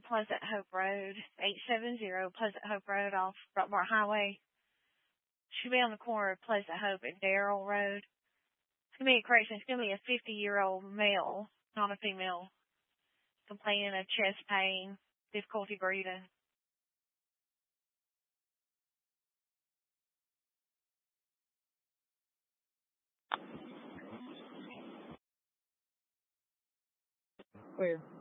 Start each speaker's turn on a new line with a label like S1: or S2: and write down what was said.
S1: Pleasant Hope Road, 870 Pleasant Hope Road off Rockmart Highway. Should be on the corner of Pleasant Hope and Darrell Road. It's going to be a correction. It's going to be a 50-year-old male, not a female, complaining of chest pain, difficulty breathing.
S2: Where?